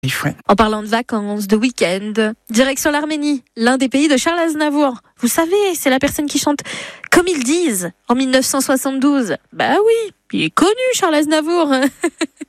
Tenerife, ouais. En parlant de vacances, de week-end, direction l'Arménie, l'un des pays de Charles Aznavour. Vous savez, c'est la personne qui chante Comme ils disent en 1972. Bah oui, il est connu Charles Aznavour.